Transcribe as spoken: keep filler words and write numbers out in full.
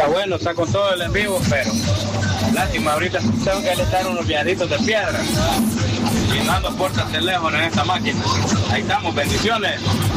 bueno, está con todo el en vivo, pero lástima, ahorita tengo que alistar unos viaditos de piedra. Y no ando puertas de lejos en esta máquina. Ahí estamos, bendiciones.